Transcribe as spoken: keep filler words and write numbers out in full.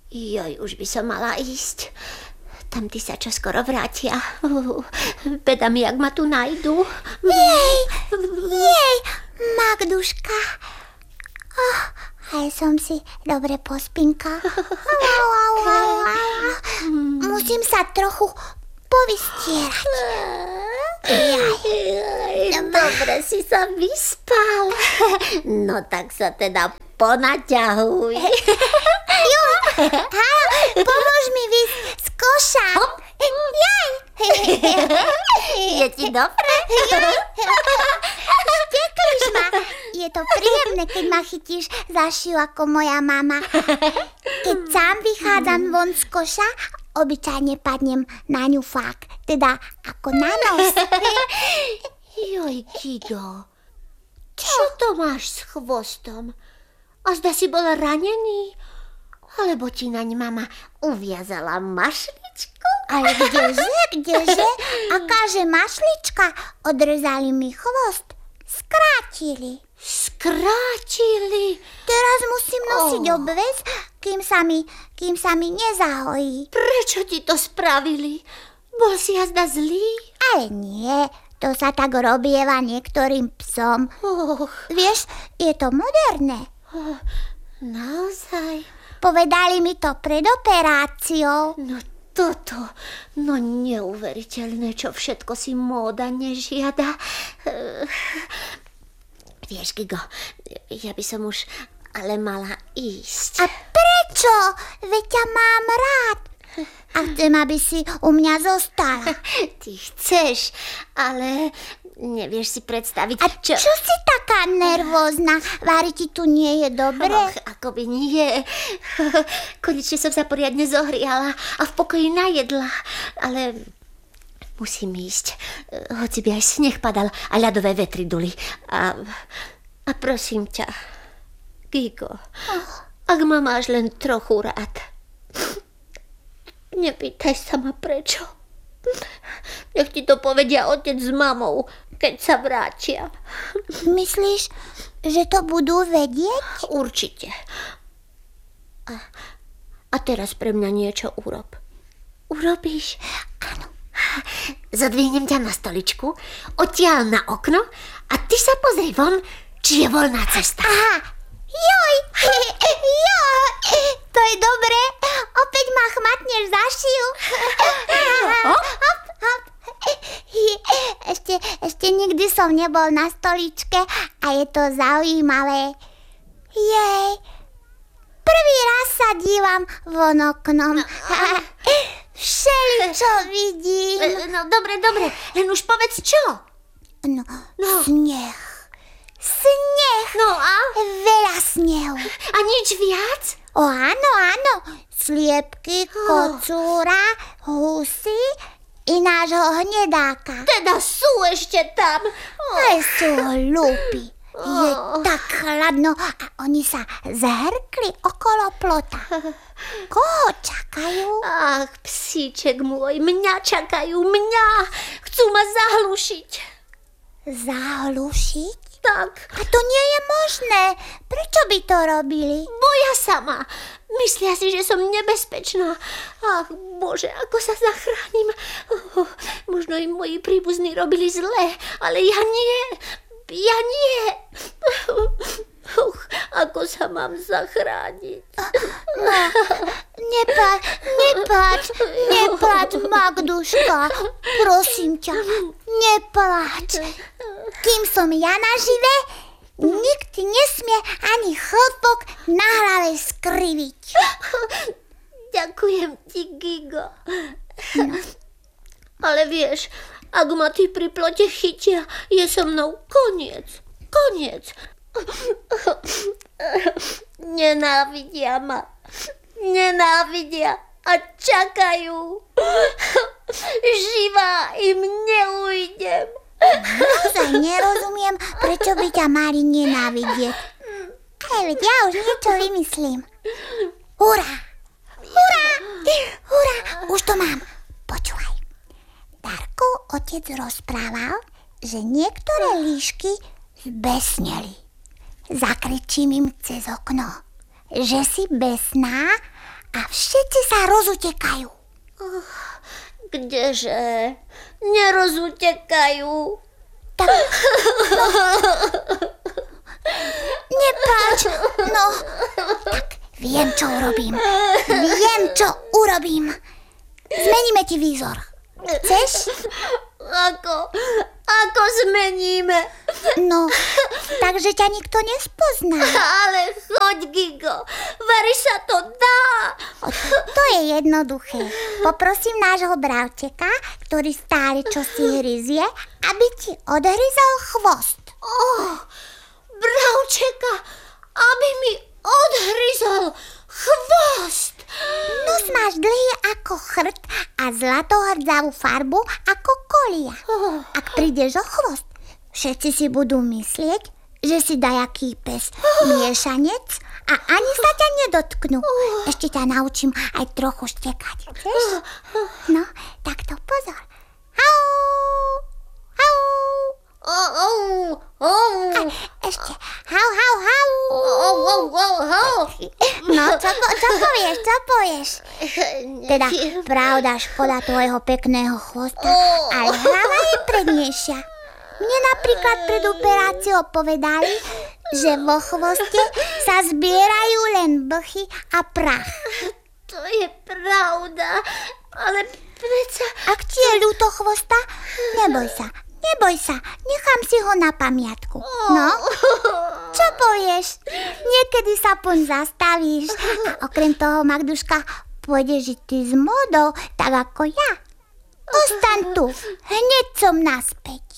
Joj, už by som mala ísť. Tamty sa čoskoro vrátia. Uh, beda mi, jak ma tu nájdu. Jej, jej, Magduška. Oh, aj som si dobre pospinka. Musím sa trochu povystierať. Dobre si sa vyspal. No tak sa teda ponaťahuj. Juj, halo, pomôž mi vysť z koša. Jaj. Je ti dobre? Šteklíš ma. Je to príjemné, keď ma chytíš za šiu ako moja mama. Keď sám vychádzam von z koša, obyčajne padnem na ňufák, teda ako na nos. Joj, Gigo, čo to máš s chvostom? A zda si bol ranený? Alebo ti naň mama uviazala mašličku? Ale kdeže, kdeže? Akáže mašlička? Odrezali mi chvost. Skrátili. Skrátili? Teraz musím nosiť oh. obväz, kým sa mi, kým sa mi nezahojí. Prečo ti to spravili? Bol si jazda zlý? Ale nie, to sa tak robieva niektorým psom. Oh. Vieš, je to moderné. Oh, naozaj? Povedali mi to pred operáciou. No toto, no neuveriteľné, čo všetko si móda nežiada. Uh, vieš, Gigo, ja by som už ale mala ísť. A prečo? Veď ťa mám rád. A chcem, aby si u mňa zostala. Ty chceš, ale nevieš si predstaviť. A čo, čo si taká nervózna? Vári ti tu nie je dobre? Och, akoby nie. Konečne som sa poriadne zohriala a v pokoji najedla. Ale musím ísť. Hoci by aj sneh padal a ľadové vetry duli. A, a prosím ťa, Gigo, oh. ak ma máš len trochu rád, nepýtaj sa ma prečo. Nech ti to povedia otec s mamou, keď sa vrátia. Myslíš, že to budú vedieť? Určite. A, a teraz pre mňa niečo urob. Urobíš? Áno. Zadvihnem ťa na stoličku, odtiaľ na okno a ty sa pozri von, či je voľná cesta. Aha. Joj, joj, to je dobré. Opäť ma chmatneš za šiu. Hop, hop. Ešte, ešte nikdy som nebol na stoličke a je to zaujímavé. Jej, prvý raz sa dívam von oknom. Všeličo vidím. No dobre, dobre, len už povedz čo. No, no. sneh. Sneh. No a? Veľa snehu. A nič viac? O áno, áno. Sliepky, kocúra, husy i nášho hnedáka. Teda sú ešte tam. Oh. Aj sú hlúpi. Oh. Je tak chladno a oni sa zhrkli okolo plota. Koho čakajú? Ach, psíček môj, mňa čakajú, mňa. Chcú ma zahlušiť. Zahlušiť? Tak. A to nie je možné. Prečo by to robili? Boja sa ma. Myslia si, že som nebezpečná. Ach, Bože, ako sa zachránim. Oh, možno im moji príbuzní robili zle, ale ja nie. Ja nie. Uh, ako sa mám zachrániť? No, nepáč, nepáč, nepáč, Magduška. Prosím ťa, nepáč. Kým som ja nažive, nikto nesmie ani chlpok na hlave skriviť. Ďakujem ti, Gigo. No. Ale vieš, ak ma tí pri plote chytia, je so mnou koniec. Koniec. Nenávidia ma. Nenávidia a čakajú. Živá im neujdem. Naozaj nerozumiem, prečo by ťa mali nenávidieť. Ale veď ja už niečo vymyslím. Hurá! Hurá! Hurá! Už to mám. Počúvaj. Darkov otec rozprával, že niektoré líšky zbesneli. Zakričím im cez okno, že si besná a všetci sa rozutekajú. Kdeže? Nerozutekajú. Tak, no, nepláč, no, tak viem, čo urobím. Viem, čo urobím. Zmeníme ti výzor. Chceš? Ako? Ako zmeníme? No, takže ťa nikto nespozná. Ale choď, Gigo. Veríš, sa to dá. To je jednoduché. Poprosím nášho bravčeka, ktorý stále čosi hryzie, aby ti odhryzol chvost. Oh, bravčeka, aby mi odhryzol chvost. Nos máš dlhý ako chrt a zlatohrdzavú farbu ako kolia. Ak prídeš o chvost, všetci si budú myslieť, že si dajaký pes miešanec a ani sa ťa nedotknú. Ešte ťa naučím aj trochu štekať. Chceš? No, tak to pozor. Hau, hau. Oh, oh, oh. A ešte hau, hau, hau. Oh, oh, oh, oh. No, čo, po, čo povieš, čo povieš? Teda, pravda, škoda tvojho pekného chvosta, ale hlava je prednejšia. Mne napríklad pred operáciou povedali, že vo chvoste sa zbierajú len blchy a prach. To je pravda, ale predsa... Ak ti je ľúto chvosta, neboj sa, neboj sa, nechám si ho na pamiatku. No, čo povieš? Niekedy sa poň zastavíš a okrem toho, Magduška, pôjdeš žiť ty s módou, tak ako ja. Ostaň tu, hneď som naspäť.